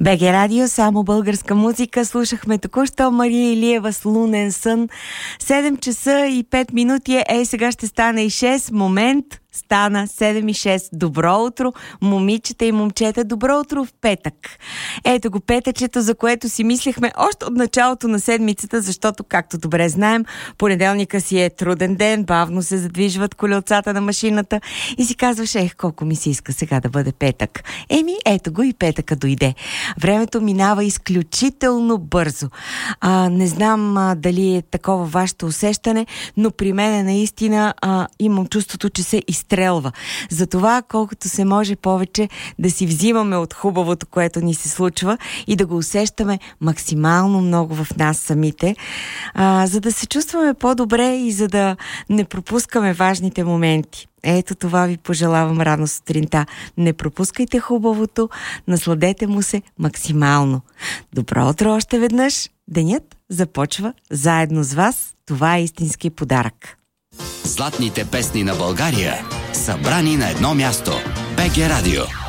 БГ Радио, само българска музика. Слушахме току-що Мария Илиева с Лунен сън. 7 часа и 5 минути. Сега ще стане и 6. Момент. Стана 7 и 6. Добро утро, момичета и момчета. Добро утро в петък. Ето го петъчето, за което си мислехме още от началото на седмицата, защото, както добре знаем, понеделника си е труден ден, бавно се задвижват колелцата на машината и си казваш, колко ми се иска сега да бъде петък. Ето го и петъка дойде. Времето минава изключително бързо. Не знам дали е такова вашето усещане, но при мен наистина имам чувството, че се изстрелва. Затова колкото се може повече да си взимаме от хубавото, което ни се случва и да го усещаме максимално много в нас самите, за да се чувстваме по-добре и за да не пропускаме важните моменти. Ето това ви пожелавам рано сутринта. Не пропускайте хубавото, насладете му се максимално. Добро утро още веднъж. Денят започва заедно с вас. Това е истински подарък. Златните песни на България, събрани на едно място. БГ Радио.